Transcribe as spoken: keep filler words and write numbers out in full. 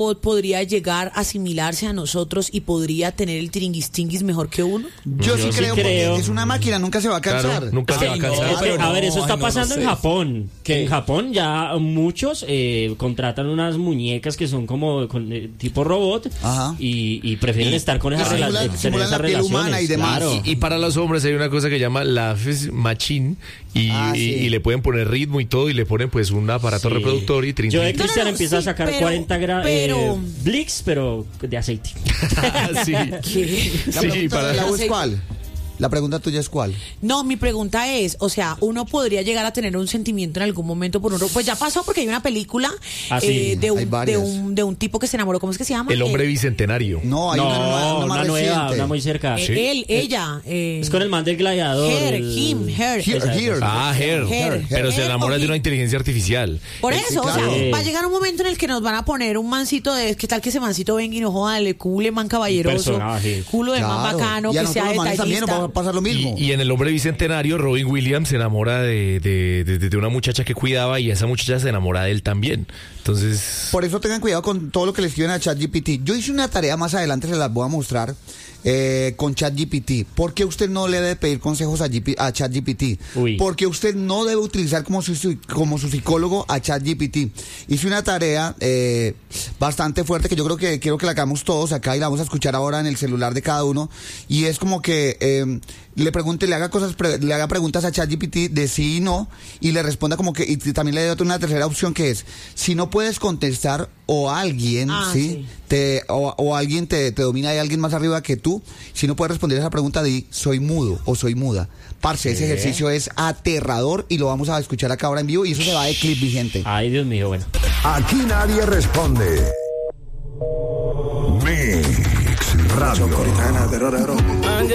podría llegar a asimilarse a nosotros y podría tener el tiringuistinguis mejor que uno? Yo, Yo sí sí creo, creo. porque es una máquina, nunca se va a cansar. Claro, nunca se va a cansar. No, pero, a ver, eso no, está ay, no, pasando no en sé. Japón. ¿Qué? En Japón ya muchos eh, contratan unas muñecas que son como con, eh, tipo robot. Ajá. y, y prefieren Y- estar con y esas, simulan- rela- tener simulan esas la piel relaciones. humana y demás. Claro. Y, y para los hombres hay una cosa que llama la Fizz Machine y, Ah, y- sí. y le pueden poner ritmo y todo y le ponen pues un aparato Sí. reproductor y trin, Yo de trin, No, no, Cristian no, empieza a sí, sacar pero- cuarenta gramos pero- Blix, pero de aceite. sí, La sí, pregunta para de la U es Sí. ¿cuál? La pregunta tuya es ¿cuál? No, mi pregunta es, o sea, uno podría llegar a tener un sentimiento en algún momento por un robot. Pues ya pasó porque hay una película Ah, sí, eh, de, hay un, de, varias. un, de un tipo que se enamoró, ¿cómo es que se llama? el hombre Eh, bicentenario. No, hay no, una, nueva- una más una nueva, reciente. una muy cerca. eh, Sí. Él, ella. eh, Es con el man del gladiador. Her, el- him, her. Here, Esa- here. Ah, Her. Her. Pero se Her enamora o de una him. inteligencia artificial. Por Eh, eso, sí, o sea, claro. Sí. va a llegar un momento en el que nos van a poner un mancito de, ¿qué tal que ese mancito venga y no joda, le cule man caballeroso, personaje. culo de man Claro. bacano, Y a que sea nosotros los manes también nos va a detallista? pasar lo mismo. Y, y en El hombre bicentenario, Robin Williams se enamora de, de, de- de una muchacha que cuidaba y esa muchacha se enamora de él también. Entonces, Por eso tengan cuidado con todo lo que le escriben a ChatGPT. Yo hice una tarea más adelante, se las voy a mostrar, eh, con ChatGPT. ¿Por qué usted no le debe pedir consejos a, G P a ChatGPT? Uy. Porque usted no debe utilizar como su, su- como su psicólogo a ChatGPT. Hice una tarea eh, bastante fuerte que yo creo que quiero que la hagamos todos acá y la vamos a escuchar ahora en el celular de cada uno. Y es como que eh, le pregunte, le haga cosas, pre- le haga preguntas a ChatGPT de sí y no, y le responda como que, y también le dé otra, una tercera opción que es, si no puedes contestar o alguien, Ah, ¿sí? sí. Te, o, o alguien te, te domina, hay alguien más arriba que tú, si no puedes responder esa pregunta, di, soy mudo o soy muda. Parce, ese ejercicio es aterrador y lo vamos a escuchar acá ahora en vivo y eso se va de clip vigente. Ay, Dios mío, bueno. Aquí nadie responde. Mix Radio.